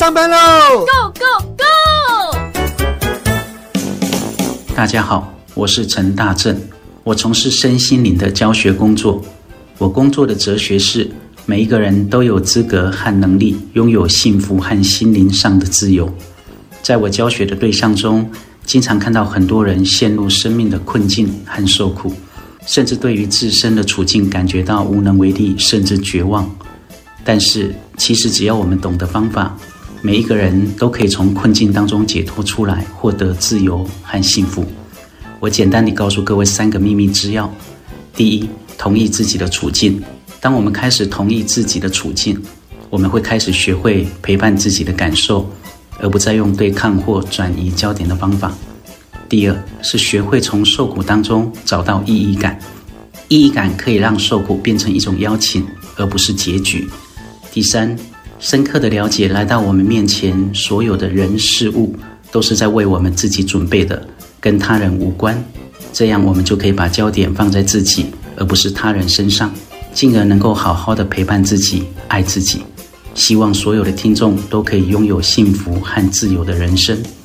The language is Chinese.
上班喽 ！Go Go Go！ 大家好，我是陈大正，我从事身心灵的教学工作。我工作的哲学是，每一个人都有资格和能力拥有幸福和心灵上的自由。在我教学的对象中，经常看到很多人陷入生命的困境和受苦，甚至对于自身的处境感觉到无能为力，甚至绝望。但是其实只要我们懂得方法，每一个人都可以从困境当中解脱出来，获得自由和幸福。我简单地告诉各位3个秘密之要。第一，同意自己的处境。当我们开始同意自己的处境，我们会开始学会陪伴自己的感受，而不再用对抗或转移焦点的方法。第二，是学会从受苦当中找到意义感。意义感可以让受苦变成一种邀请，而不是结局。第三，深刻的了解来到我们面前所有的人事物都是在为我们自己准备的，跟他人无关。这样我们就可以把焦点放在自己，而不是他人身上，进而能够好好的陪伴自己，爱自己。希望所有的听众都可以拥有幸福和自由的人生。